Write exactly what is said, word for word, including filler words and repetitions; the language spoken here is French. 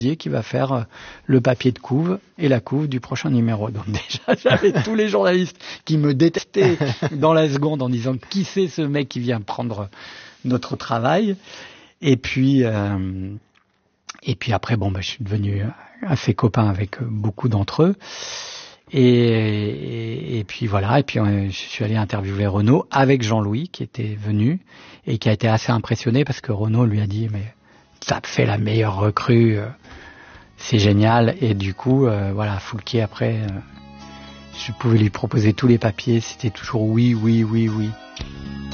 qui va faire euh, le papier de couve et la couve du prochain numéro. Donc déjà, j'avais tous les journalistes qui me détestaient dans la seconde en disant qui c'est ce mec qui vient prendre notre travail. Et puis, euh, et puis après, bon, bah, je suis devenu assez copain avec beaucoup d'entre eux. Et, et, et puis voilà, et puis euh, je suis allé interviewer Renaud avec Jean-Louis qui était venu et qui a été assez impressionné parce que Renaud lui a dit mais ça fait la meilleure recrue, euh, c'est génial. Et du coup, euh, voilà, Foulquier après, euh, je pouvais lui proposer tous les papiers, c'était toujours oui, oui, oui, oui.